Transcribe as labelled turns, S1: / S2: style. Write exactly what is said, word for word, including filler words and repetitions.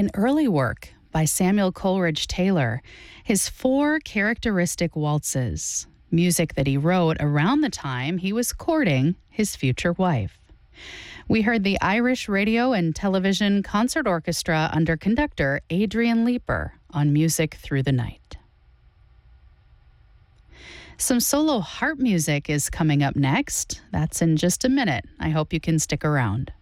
S1: an early work by Samuel Coleridge Taylor, his four characteristic waltzes, music that he wrote around the time he was courting his future wife. We heard the Irish Radio and Television Concert Orchestra under conductor Adrian Leeper on Music Through the Night. Some solo harp music is coming up next. That's in just a minute. I hope you can stick around.